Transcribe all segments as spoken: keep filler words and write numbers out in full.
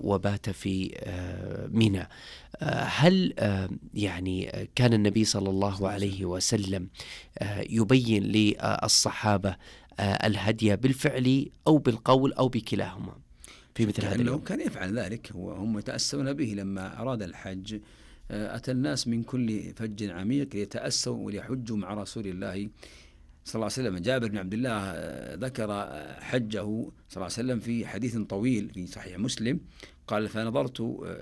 وبات في منى. هل يعني كان النبي صلى الله عليه وسلم يبين للصحابة الهدي بالفعل أو بالقول أو بكلاهما في مثل هذا اليوم؟ كان يفعل ذلك، وهم يتأسون به لما أراد الحج. أتى الناس من كل فج عميق ليتأسوا وليحجوا مع رسول الله صلى الله عليه وسلم. جابر بن عبد الله ذكر حجه صلى الله عليه وسلم في حديث طويل في صحيح مسلم، قال: فنظرت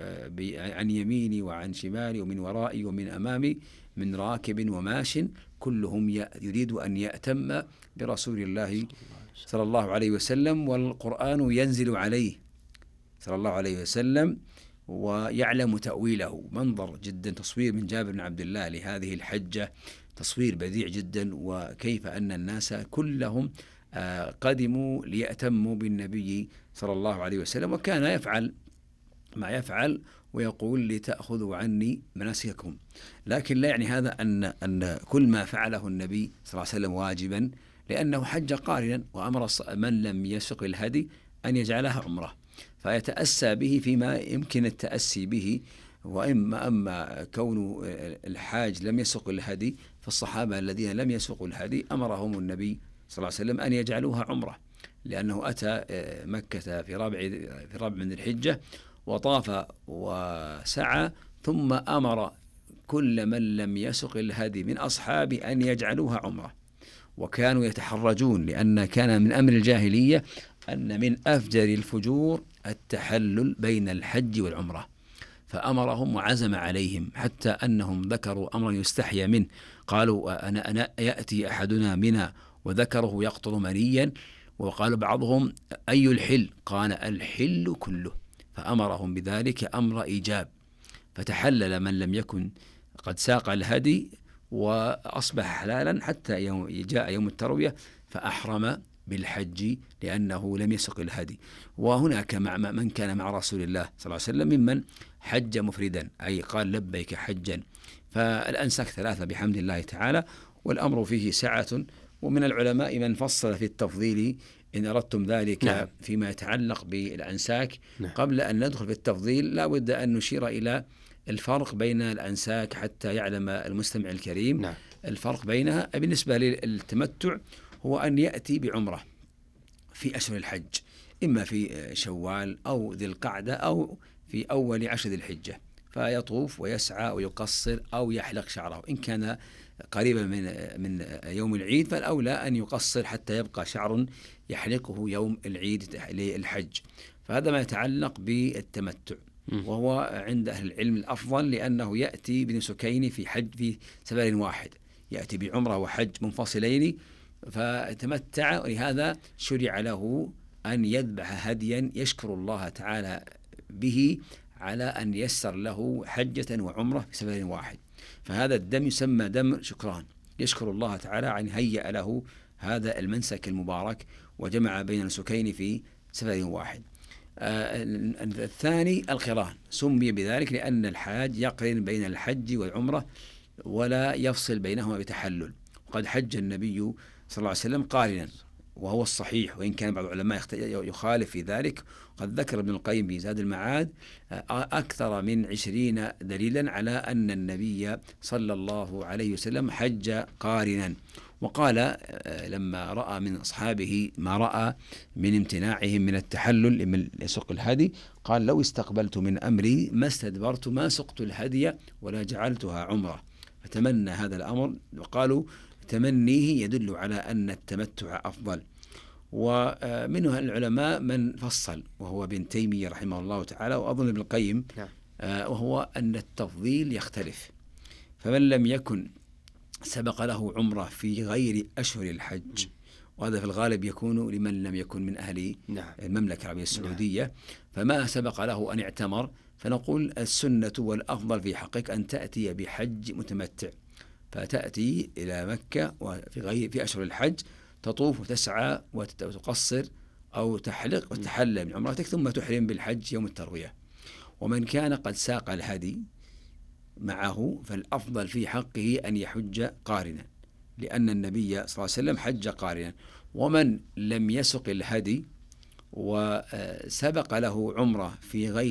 عن يميني وعن شمالي ومن ورائي ومن أمامي من راكب وماش كلهم يريد أن يأتم برسول الله صلى الله عليه وسلم، والقرآن ينزل عليه صلى الله عليه وسلم ويعلم تأويله. منظر جدا، تصوير من جابر بن عبد الله لهذه الحجة، تصوير بديع جدا، وكيف أن الناس كلهم قدموا ليأتموا بالنبي صلى الله عليه وسلم. وكان يفعل ما يفعل ويقول: لتأخذوا عني مناسككم. لكن لا يعني هذا أن أن كل ما فعله النبي صلى الله عليه وسلم واجبا، لأنه حج قارنا، وأمر من لم يسق الهدي أن يجعلها عمره، فيتأسى به فيما يمكن التأسي به. وإما أما كون الحاج لم يسق الهدي، فالصحابة الذين لم يسقوا الهدي أمرهم النبي صلى الله عليه وسلم أن يجعلوها عمرة، لأنه أتى مكة في رابع في رابع من الحجة وطاف وسعى، ثم أمر كل من لم يسق الهدي من أصحابه أن يجعلوها عمرة. وكانوا يتحرجون، لأن كان من أمر الجاهلية أن من أفجر الفجور التحلل بين الحج والعمرة، فأمرهم وعزم عليهم، حتى أنهم ذكروا أمرا يستحيا منه. قالوا: أنا, أنا يأتي أحدنا منى وذكره يقطر منيا، وقال بعضهم: أي الحل؟ قال: الحل كله. فأمرهم بذلك أمر إيجاب، فتحلل من لم يكن قد ساق الهدي وأصبح حلالا، حتى يوم جاء يوم التروية فأحرم بالحج لأنه لم يسق الهدي. وهناك مع من كان مع رسول الله صلى الله عليه وسلم ممن حج مفردا، أي قال: لبيك حجا. فالأنساك ثلاثة بحمد الله تعالى، والأمر فيه سعة. ومن العلماء من فصل في التفضيل إن أردتم ذلك. نعم. فيما يتعلق بالأنساك. نعم. قبل أن ندخل في التفضيل لا بد أن نشير إلى الفرق بين الأنساك حتى يعلم المستمع الكريم. نعم. الفرق بينها بالنسبة للتمتع هو أن يأتي بعمرة في أشهر الحج، إما في شوال أو ذي القعدة أو في أول عشر ذي الحجة، فيطوف ويسعى ويقصر أو يحلق شعره. إن كان قريبا من من يوم العيد فالأولى أن يقصر حتى يبقى شعر يحلقه يوم العيد للحج. فهذا ما يتعلق بالتمتع، وهو عند أهل العلم الأفضل، لأنه يأتي بنسكين في حج في سفر واحد، يأتي بعمرة وحج منفصلين فتمتع. ولهذا شرع له أن يذبح هديا يشكر الله تعالى به على أن يسر له حجة وعمرة في سفر واحد. فهذا الدم يسمى دم شكران، يشكر الله تعالى عن هيئ له هذا المنسك المبارك وجمع بين النسكين في سفر واحد. آه الثاني القران، سمي بذلك لأن الحاج يقرن بين الحج والعمرة ولا يفصل بينهما بتحلل. وقد حج النبي صلى الله عليه وسلم قارنا، وهو الصحيح، وإن كان بعض العلماء يخالف في ذلك. قد ذكر ابن القيم في زاد المعاد أكثر من عشرين دليلا على أن النبي صلى الله عليه وسلم حج قارنا. وقال لما رأى من أصحابه ما رأى من امتناعهم من التحلل من يسوق الهدي، قال: لو استقبلت من أمري ما استدبرت ما سقت الهدي ولا جعلتها عمرة. فتمنى هذا الأمر، وقالوا تمنيه يدل على أن التمتع أفضل. ومنها العلماء من فصل، وهو ابن تيمية رحمه الله تعالى، وأظن ابن القيم، وهو أن التفضيل يختلف. فمن لم يكن سبق له عمرة في غير أشهر الحج، وهذا في الغالب يكون لمن لم يكن من أهل المملكة العربية السعودية، فما سبق له أن اعتمر، فنقول السنة والأفضل في حقك أن تأتي بحج متمتع، فتأتي إلى مكة وفي غير في أشهر الحج تطوف وتسعى وتقصر أو تحلق وتحلل من عمرتك، ثم تحرم بالحج يوم التروية. ومن كان قد ساق الهدي معه فالأفضل في حقه أن يحج قارنا، لأن النبي صلى الله عليه وسلم حج قارنا. ومن لم يسق الهدي وسبق له عمرة في غير